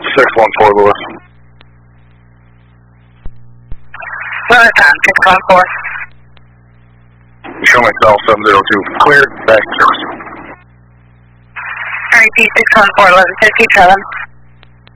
614 Lewis. Another time, 614. Show myself 702. Clear, back to service. REP 614, 1150, traveling.